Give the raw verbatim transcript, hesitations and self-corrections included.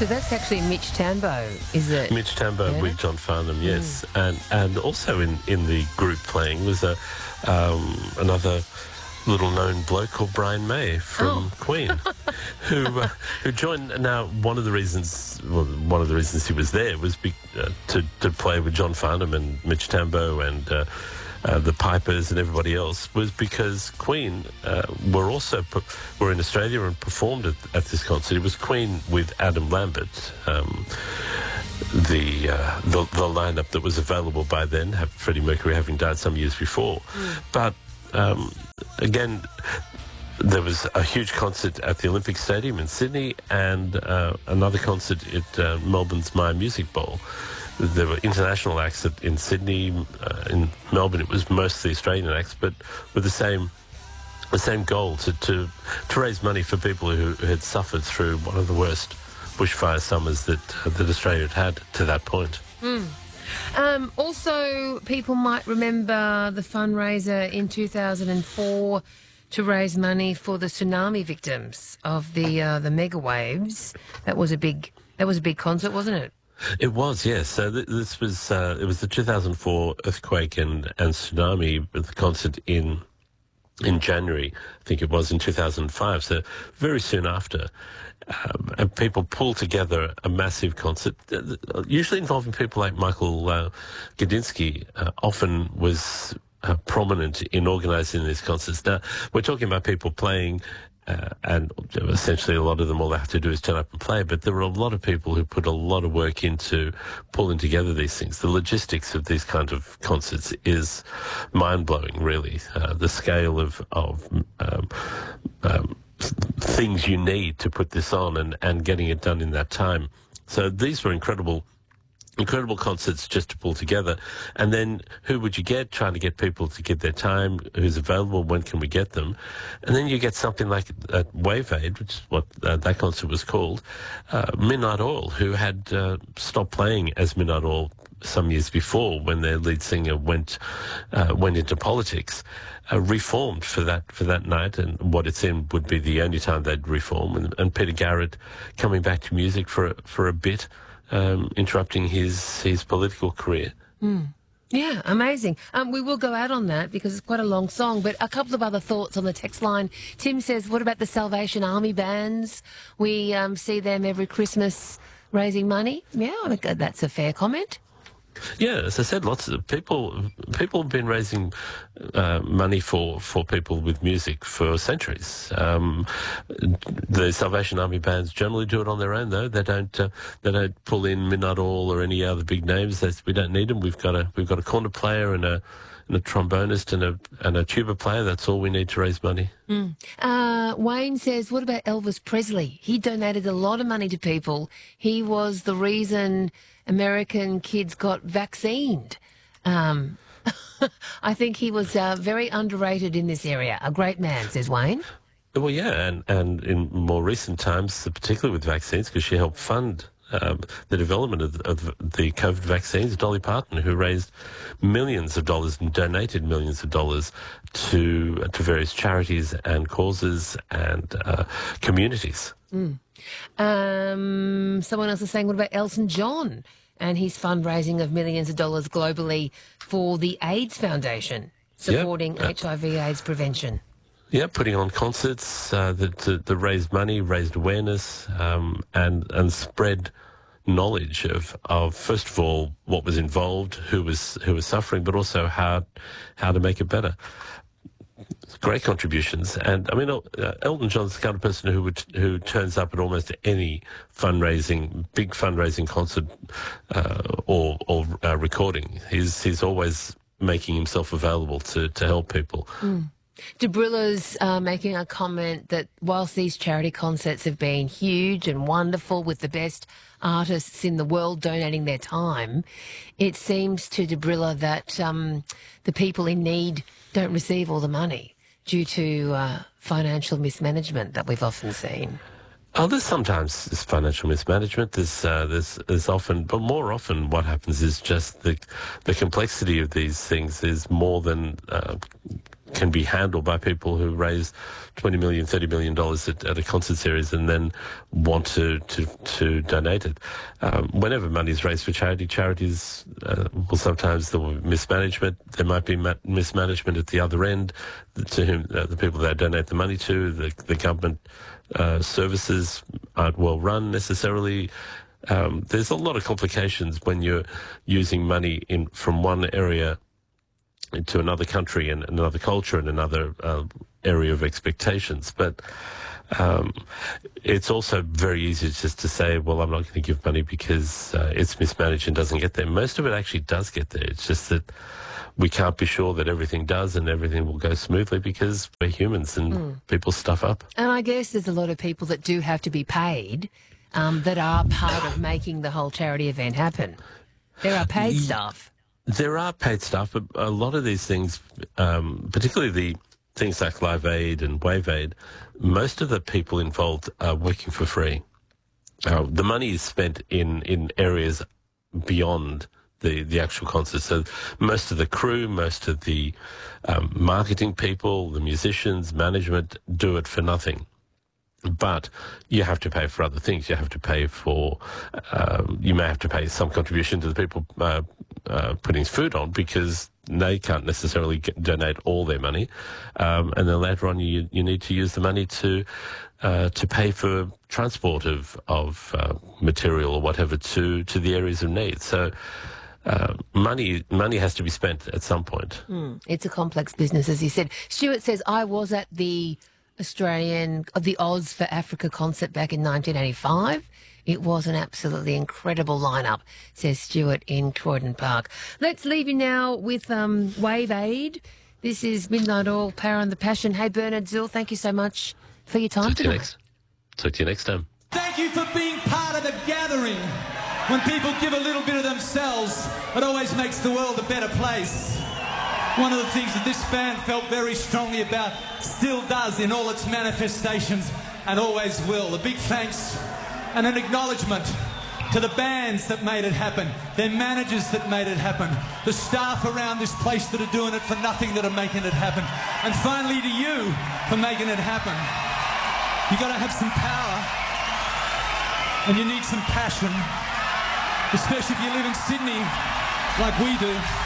So that's actually Mitch Tambo, is it? Mitch Tambo Yeah. with John Farnham, yes. Mm. And and also in, in the group playing was a um, another little-known bloke called Brian May from Oh. Queen, who uh, who joined. Now, one of the reasons, well, one of the reasons he was there was be, uh, to to play with John Farnham and Mitch Tambo and uh, uh, the Pipers and everybody else, was because Queen uh, were also per- were in Australia and performed at, at this concert. It was Queen with Adam Lambert. Um, the, uh, the the lineup that was available by then, have Freddie Mercury having died some years before, mm. but. Um, Again, there was a huge concert at the Olympic Stadium in Sydney and uh, another concert at uh, Melbourne's Myer Music Bowl. There were international acts at, in Sydney. Uh, in Melbourne, it was mostly Australian acts, but with the same the same goal to, to, to raise money for people who, who had suffered through one of the worst bushfire summers that, uh, that Australia had had to that point. Mm. Um, also, people might remember the fundraiser in two thousand four to raise money for the tsunami victims of the uh, the mega waves. That was a big that was a big concert, wasn't it? It was, yes. So th- this was uh, it was the two thousand four earthquake and, and tsunami with the concert in in January. I think it was in two thousand five. So very soon after. Um, and people pull together a massive concert, uh, usually involving people like Michael uh, Gudinski, uh, often was uh, prominent in organising these concerts. Now, we're talking about people playing, uh, and essentially a lot of them, all they have to do is turn up and play, but there were a lot of people who put a lot of work into pulling together these things. The logistics of these kind of concerts is mind-blowing, really. Uh, the scale of, of um, um, things you need to put this on and, and getting it done in that time. So these were incredible, incredible concerts just to pull together. And then who would you get? Trying to get people to get their time, who's available, when can we get them? And then you get something like at Wave Aid, which is what uh, that concert was called, uh, Midnight Oil, who had uh, stopped playing as Midnight Oil some years before when their lead singer went uh, went into politics, uh, reformed for that for that night, and what it seemed would be the only time they'd reform. And, and Peter Garrett coming back to music for for a bit, um, interrupting his his political career. Mm. Yeah, amazing. Um, we will go out on that because it's quite a long song, but a couple of other thoughts on the text line. Tim says, what about the Salvation Army bands? We um, see them every Christmas raising money. Yeah, I think that's a fair comment. Yeah, as I said, lots of people people have been raising uh, money for, for people with music for centuries. Um, the Salvation Army bands generally do it on their own, though. They don't uh, they don't pull in Midnight Oil or any other big names. That's, we don't need them. We've got a we've got a corner player and a and a trombonist and a and a tuba player. That's all we need to raise money. Mm. Uh, Wayne says, what about Elvis Presley? He donated a lot of money to people. He was the reason American kids got vaccinated. Um, I think he was uh, very underrated in this area. A great man, says Wayne. Well, yeah, and, and in more recent times, particularly with vaccines, because she helped fund um, the development of, of the COVID vaccines, Dolly Parton, who raised millions of dollars and donated millions of dollars to to various charities and causes and uh, communities. Mm. Um, someone else is saying, what about Elton John and his fundraising of millions of dollars globally for the AIDS Foundation, supporting yep. H I V AIDS prevention? Yeah, putting on concerts uh, that, that, that raised money, raised awareness, um, and and spread knowledge of, of first of all what was involved, who was who was suffering, but also how how to make it better. Great contributions, and I mean, uh, Elton John's the kind of person who would who turns up at almost any fundraising, big fundraising concert uh, or or uh, recording. He's he's always making himself available to to help people. Mm. Debrilla's uh, making a comment that whilst these charity concerts have been huge and wonderful with the best artists in the world donating their time, it seems to Debrilla that um, the people in need don't receive all the money due to uh, financial mismanagement that we've often seen. Oh, there's sometimes this financial mismanagement. There's, uh, there's, there's often, but more often, what happens is just the, the complexity of these things is more than uh, can be handled by people who raise twenty million, thirty million dollars at, at a concert series and then want to, to, to donate it. Um, whenever money is raised for charity, charities uh, will sometimes there will be mismanagement. There might be ma- mismanagement at the other end to whom uh, the people they donate the money to, the, the government uh, services aren't well run necessarily. Um, there's a lot of complications when you're using money in from one area into another country and another culture and another uh, area of expectations. But um, it's also very easy just to say, well, I'm not going to give money because uh, it's mismanaged and doesn't get there. Most of it actually does get there. It's just that we can't be sure that everything does and everything will go smoothly because we're humans and mm. people stuff up. And I guess there's a lot of people that do have to be paid um, that are part of making the whole charity event happen. There are paid staff. There are paid staff, but a lot of these things, um, particularly the things like Live Aid and Wave Aid, most of the people involved are working for free. Uh, the money is spent in, in areas beyond the, the actual concert. So most of the crew, most of the um, marketing people, the musicians, management do it for nothing. But you have to pay for other things. You have to pay for, um, you may have to pay some contribution to the people uh, uh, putting food on because they can't necessarily get, donate all their money. Um, and then later on, you you need to use the money to uh, to pay for transport of of uh, material or whatever to to the areas of need. So. Uh, money money has to be spent at some point. Mm, it's a complex business, as you said. Stuart says, I was at the Australian, of the Oz for Africa concert back in nineteen eighty-five. It was an absolutely incredible lineup, says Stuart in Croydon Park. Let's leave you now with um, Wave Aid. This is Midnight Oil, Power and the Passion. Hey, Bernard Zill, thank you so much for your time Talk to tonight. You next, talk to you next time. Thank you for being part of the gathering. When people give a little bit of themselves, it always makes the world a better place. One of the things that this band felt very strongly about, still does in all its manifestations, and always will. A big thanks and an acknowledgement to the bands that made it happen, their managers that made it happen, the staff around this place that are doing it for nothing that are making it happen, and finally to you for making it happen. You got to have some power, and you need some passion, especially if you live in Sydney like we do.